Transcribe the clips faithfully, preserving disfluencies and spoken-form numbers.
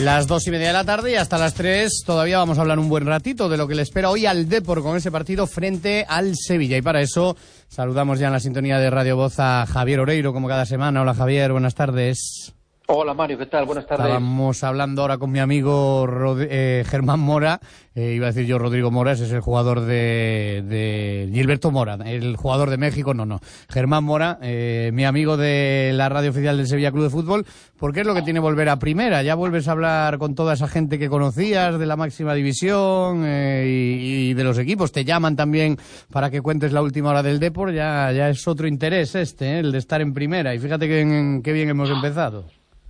Las dos y media de la tarde y hasta las tres todavía vamos a hablar un buen ratito de lo que le espera hoy al Depor con ese partido frente al Sevilla. Y para eso saludamos ya en la sintonía de Radio Voz a Javier Oreiro, como cada semana. Hola Javier, buenas tardes. Hola Mario, ¿qué tal? Buenas tardes. Estábamos hablando ahora con mi amigo Rod- eh, Germán Mora, eh, iba a decir yo Rodrigo Mora, ese es el jugador de, de Gilberto Mora, el jugador de México, no, no. Germán Mora, eh, mi amigo de la radio oficial del Sevilla Club de Fútbol, ¿por qué es lo que tiene volver a primera? Ya vuelves a hablar con toda esa gente que conocías de la máxima división eh, y, y de los equipos, te llaman también para que cuentes la última hora del Depor, ya, ya es otro interés este, eh, el de estar en primera, y fíjate que, qué bien hemos empezado.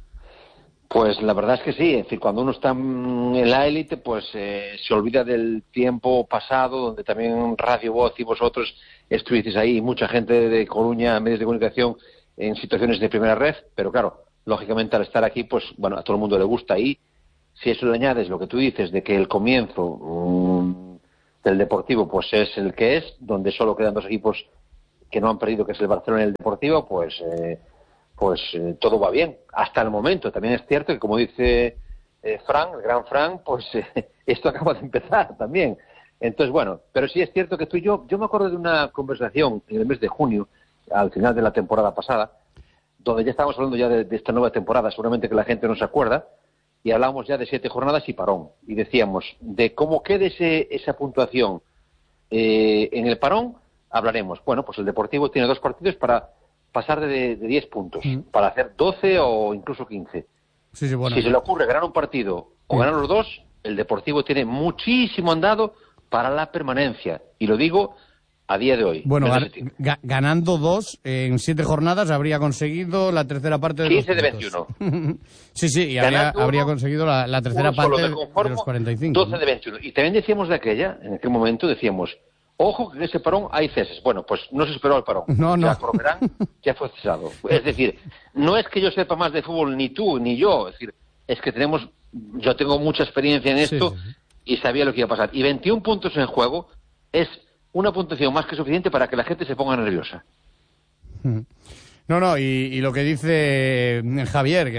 Pues la verdad es que sí, es decir, cuando uno está en la élite, pues eh, se olvida del tiempo pasado, donde también Radio Voz y vosotros estuvisteis ahí, y mucha gente de Coruña, medios de comunicación, en situaciones de primera red, pero claro, lógicamente al estar aquí, pues bueno, a todo el mundo le gusta, y si eso le añades lo que tú dices, de que el comienzo mmm, del Deportivo, pues es el que es, donde solo quedan dos equipos que no han perdido, que es el Barcelona y el Deportivo, pues... Eh, pues eh, todo va bien, hasta el momento. También es cierto que, como dice eh, Fran, el gran Fran, pues eh, esto acaba de empezar también. Entonces, bueno, pero sí es cierto que tú y yo, yo me acuerdo de una conversación en el mes de junio, al final de la temporada pasada, donde ya estábamos hablando ya de, de esta nueva temporada, seguramente que la gente no se acuerda, y hablábamos ya de siete jornadas y parón. Y decíamos, de cómo quede ese, esa puntuación eh, en el parón, hablaremos. Bueno, pues el Deportivo tiene dos partidos para... pasar de, de diez puntos, mm. para hacer doce o incluso quince. Sí, sí, bueno. Si se le ocurre ganar un partido o sí. ganar los dos, el Deportivo tiene muchísimo andado para la permanencia. Y lo digo a día de hoy. Bueno, gan ga ganando dos en siete jornadas habría conseguido la tercera parte de los quince de veintiuno. Sí, sí, y habría, habría conseguido la, la tercera parte de, de los cuarenta y cinco. doce de veintiuno. Y también decíamos de aquella, en aquel momento decíamos... Ojo que en ese parón hay ceses. Bueno, pues no se esperó al parón. No, no. Ya Corberán ya fue cesado. Es decir, no es que yo sepa más de fútbol ni tú ni yo. Es decir, es que tenemos, yo tengo mucha experiencia en esto sí, sí. y sabía lo que iba a pasar. Y veintiún puntos en juego es una puntuación más que suficiente para que la gente se ponga nerviosa. No, no, y, y lo que dice Javier, que